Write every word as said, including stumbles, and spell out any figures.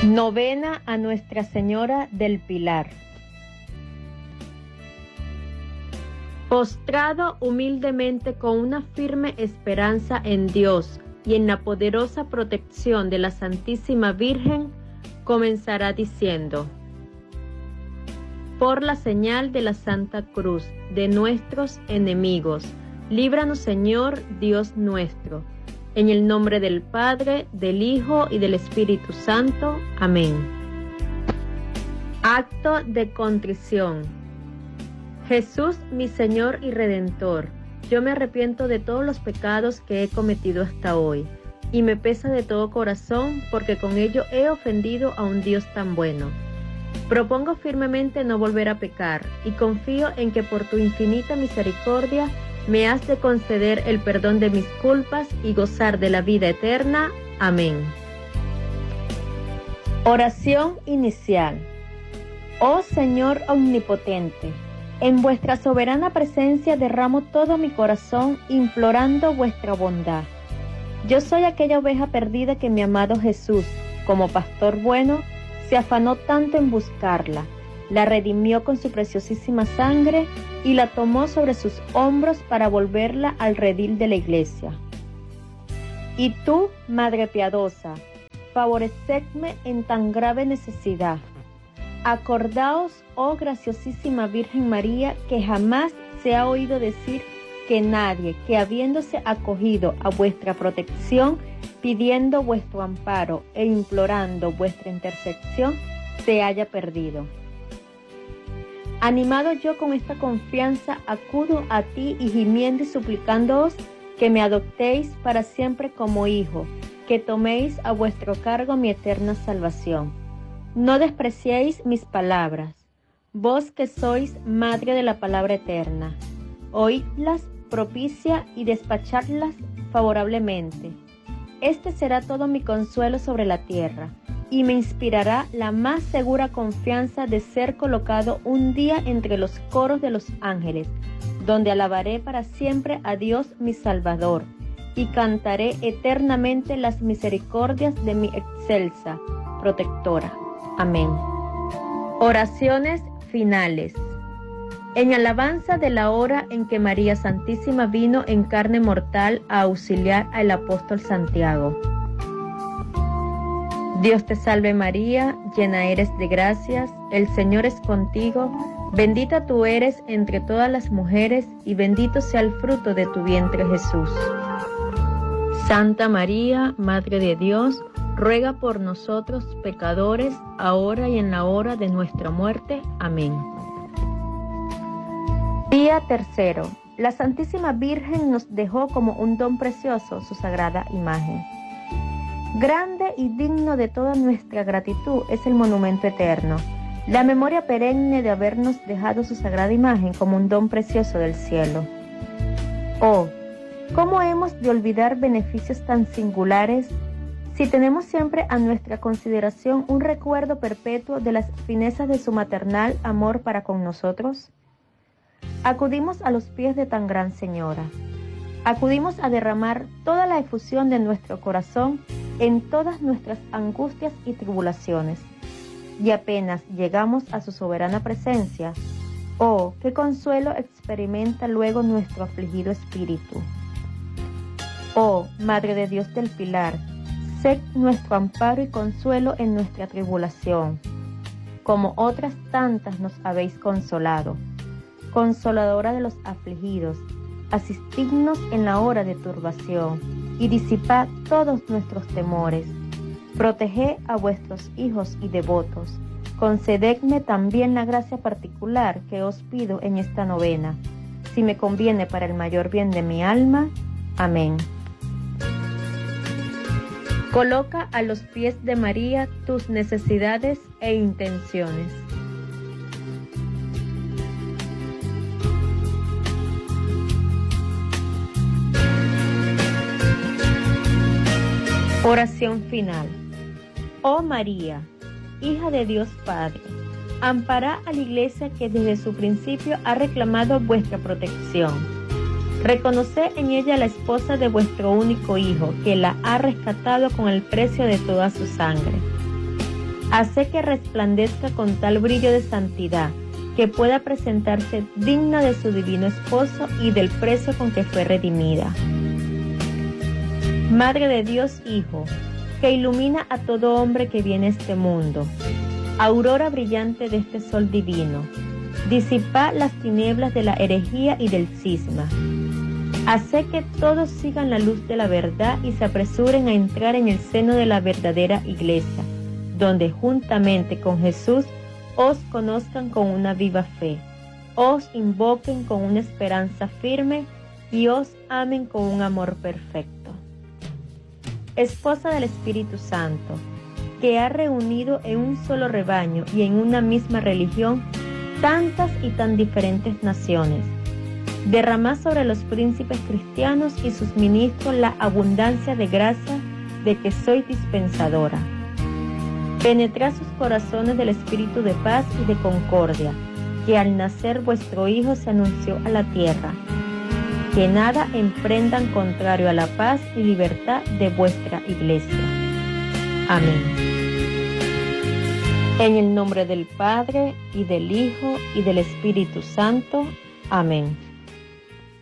Novena a Nuestra Señora del Pilar. Postrado humildemente con una firme esperanza en Dios y en la poderosa protección de la Santísima Virgen, comenzará diciendo: por la señal de la Santa Cruz de nuestros enemigos, líbranos, Señor Dios nuestro. En el nombre del Padre, del Hijo y del Espíritu Santo. Amén. Acto de contrición. Jesús, mi Señor y Redentor, yo me arrepiento de todos los pecados que he cometido hasta hoy, y me pesa de todo corazón porque con ello he ofendido a un Dios tan bueno. Propongo firmemente no volver a pecar, y confío en que por tu infinita misericordia me has de conceder el perdón de mis culpas y gozar de la vida eterna. Amén. Oración inicial. Oh Señor omnipotente, en vuestra soberana presencia derramo todo mi corazón implorando vuestra bondad. Yo soy aquella oveja perdida que mi amado Jesús, como pastor bueno, se afanó tanto en buscarla, la redimió con su preciosísima sangre y la tomó sobre sus hombros para volverla al redil de la iglesia. Y tú, Madre piadosa, favorecedme en tan grave necesidad. Acordaos, oh graciosísima Virgen María, que jamás se ha oído decir que nadie que habiéndose acogido a vuestra protección, pidiendo vuestro amparo e implorando vuestra intercesión, se haya perdido. Animado yo con esta confianza, acudo a ti y gimiendo y suplicándoos que me adoptéis para siempre como hijo, que toméis a vuestro cargo mi eterna salvación. No despreciéis mis palabras, vos que sois madre de la palabra eterna. Oídlas propicia y despachadlas favorablemente. Este será todo mi consuelo sobre la tierra, y me inspirará la más segura confianza de ser colocado un día entre los coros de los ángeles, donde alabaré para siempre a Dios mi Salvador, y cantaré eternamente las misericordias de mi excelsa protectora. Amén. Oraciones finales. En alabanza de la hora en que María Santísima vino en carne mortal a auxiliar al apóstol Santiago. Dios te salve María, llena eres de gracias, el Señor es contigo, bendita tú eres entre todas las mujeres y bendito sea el fruto de tu vientre Jesús. Santa María, Madre de Dios, ruega por nosotros pecadores, ahora y en la hora de nuestra muerte. Amén. Día tercero. La Santísima Virgen nos dejó como un don precioso su sagrada imagen. Grande y digno de toda nuestra gratitud es el monumento eterno, la memoria perenne de habernos dejado su sagrada imagen como un don precioso del cielo. Oh, ¿cómo hemos de olvidar beneficios tan singulares si tenemos siempre a nuestra consideración un recuerdo perpetuo de las finezas de su maternal amor para con nosotros? Acudimos a los pies de tan gran Señora. Acudimos a derramar toda la efusión de nuestro corazón en todas nuestras angustias y tribulaciones. Y apenas llegamos a su soberana presencia, oh, qué consuelo experimenta luego nuestro afligido espíritu. Oh, Madre de Dios del Pilar, sed nuestro amparo y consuelo en nuestra tribulación, como otras tantas nos habéis consolado. Consoladora de los afligidos, asistidnos en la hora de turbación y disipad todos nuestros temores. Proteged a vuestros hijos y devotos. Concededme también la gracia particular que os pido en esta novena, si me conviene para el mayor bien de mi alma. Amén. Coloca a los pies de María tus necesidades e intenciones. Oración final. Oh María, hija de Dios Padre, ampará a la Iglesia que desde su principio ha reclamado vuestra protección. Reconoced en ella la esposa de vuestro único Hijo, que la ha rescatado con el precio de toda su sangre. Hace que resplandezca con tal brillo de santidad, que pueda presentarse digna de su divino esposo y del precio con que fue redimida. Madre de Dios Hijo, que ilumina a todo hombre que viene a este mundo, aurora brillante de este sol divino, disipa las tinieblas de la herejía y del cisma. Hace que todos sigan la luz de la verdad y se apresuren a entrar en el seno de la verdadera iglesia, donde juntamente con Jesús os conozcan con una viva fe, os invoquen con una esperanza firme y os amen con un amor perfecto. Esposa del Espíritu Santo, que ha reunido en un solo rebaño y en una misma religión tantas y tan diferentes naciones, derramad sobre los príncipes cristianos y sus ministros la abundancia de gracia de que sois dispensadora. Penetrad sus corazones del espíritu de paz y de concordia, que al nacer vuestro Hijo se anunció a la tierra. Que nada emprendan contrario a la paz y libertad de vuestra iglesia. Amén. En el nombre del Padre, y del Hijo, y del Espíritu Santo. Amén.